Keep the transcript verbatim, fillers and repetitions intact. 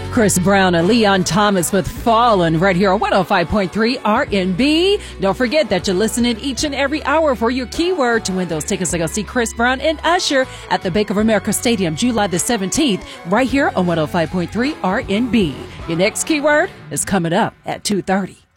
Chris Brown and Leon Thomas with Fallen right here on one oh five point three R and B. Don't forget that you're listening each and every hour for your keyword to win those tickets to go see Chris Brown and Usher at the Bank of America Stadium July the seventeenth right here on one oh five point three R and B. Your next keyword is coming up at two thirty.